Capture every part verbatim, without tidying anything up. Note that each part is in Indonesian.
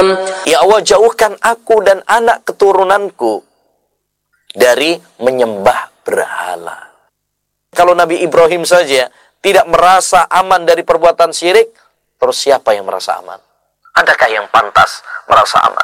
wasallam, ya Allah, jauhkan aku dan anak keturunanku dari menyembah berhala. Kalau Nabi Ibrahim saja tidak merasa aman dari perbuatan syirik, terus siapa yang merasa aman? Adakah yang pantas merasa aman?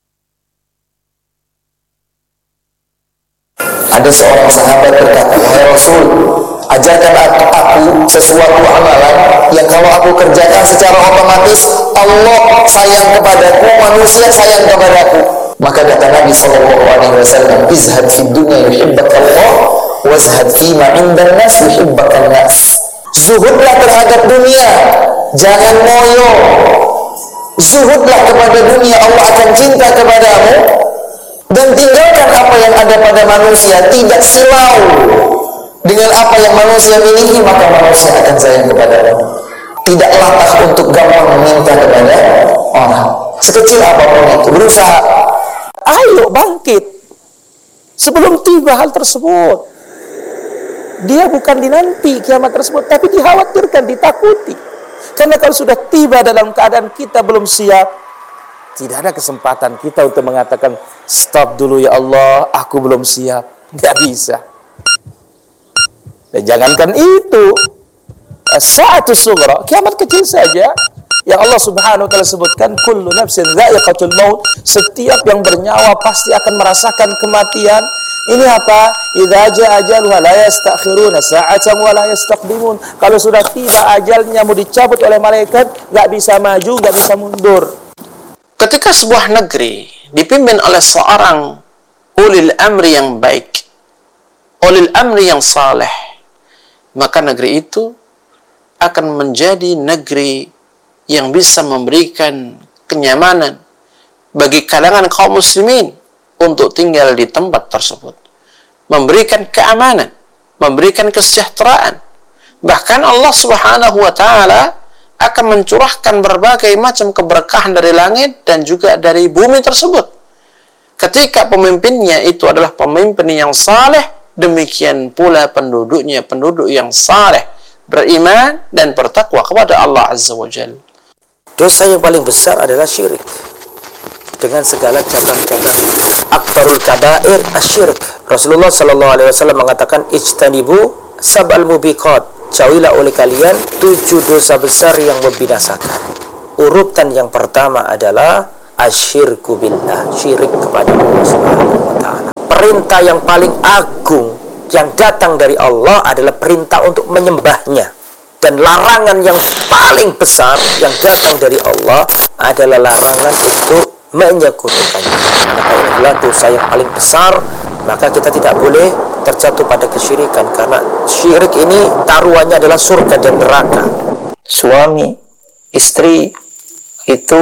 Ada seorang sahabat berkata, "Wahai Rasul, ajarkan aku, aku sesuatu amalan yang kalau aku kerjakan secara otomatis Allah sayang kepadaku, manusia sayang kepadaku." Maka kata Nabi sallallahu alaihi wasallam, "Izhad fid dunya yuhibbaka Allah, wazhad fima 'indan nas yuhibbaka nas." Zuhudlah terhadap dunia, jangan moyo. Zuhudlah kepada dunia, Allah akan cinta kepadamu. Dan tinggalkan apa yang ada pada manusia, tidak silau dengan apa yang manusia miliki, maka manusia akan sayang kepadamu. Tidak latah untuk gampang meminta kepada orang, sekecil apapun itu. Berusaha, ayo bangkit sebelum tiba hal tersebut. Dia bukan dinanti kiamat tersebut, tapi dikhawatirkan, ditakuti. Karena kalau sudah tiba dalam keadaan kita belum siap, tidak ada kesempatan kita untuk mengatakan, stop dulu ya Allah, aku belum siap. Tidak bisa. Dan jangankan itu, as-sa'atu sughra, kiamat kecil saja, yang Allah subhanahu wa ta'ala sebutkan, kullu nafsin dha'iqatul maut, setiap yang bernyawa pasti akan merasakan kematian. Ini apa? Idza jaa ajaluha la yastakhiruna sa'atan wa la yastaqdimun. Kalau sudah tiba ajalnya mau dicabut oleh malaikat, enggak bisa maju, enggak bisa mundur. Ketika sebuah negeri dipimpin oleh seorang ulil amri yang baik, ulil amri yang saleh, maka negeri itu akan menjadi negeri yang bisa memberikan kenyamanan bagi kalangan kaum muslimin untuk tinggal di tempat tersebut, memberikan keamanan, memberikan kesejahteraan. Bahkan Allah Subhanahu wa ta'ala akan mencurahkan berbagai macam keberkahan dari langit dan juga dari bumi tersebut. Ketika pemimpinnya itu adalah pemimpin yang saleh, demikian pula penduduknya penduduk yang saleh, beriman dan bertakwa kepada Allah Azza wa Jalla. Dosa yang paling besar adalah syirik dengan segala cabang-cabang. Akbarul kabair asyirik. Rasulullah sallallahu alaihi wasallam mengatakan, ijtanibu sab'al mubiqat, jauhilah oleh kalian tujuh dosa besar yang membinasakan. Urutan yang pertama adalah asyirku billah, syirik kepada Allah Subhanahu wa ta'ala. Perintah yang paling agung yang datang dari Allah adalah perintah untuk menyembahnya. Dan larangan yang paling besar yang datang dari Allah adalah larangan untuk menyekutukannya. Maka ini adalah dosa yang paling besar. Maka kita tidak boleh terjatuh pada kesyirikan, karena syirik ini taruhannya adalah surga dan neraka. Suami, istri itu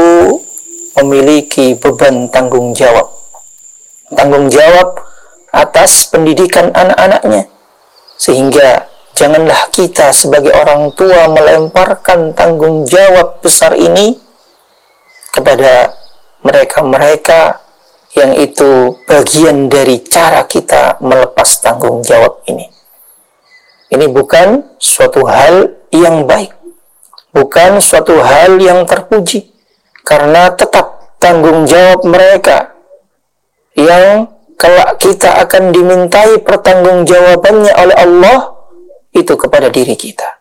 memiliki beban tanggung jawab. Tanggung jawab atas pendidikan anak-anaknya. Sehingga janganlah kita sebagai orang tua melemparkan tanggung jawab besar ini kepada mereka-mereka yang itu bagian dari cara kita melepas tanggung jawab ini. Ini bukan suatu hal yang baik, bukan suatu hal yang terpuji, karena tetap tanggung jawab mereka yang kelak kita akan dimintai pertanggungjawabannya oleh Allah itu kepada diri kita.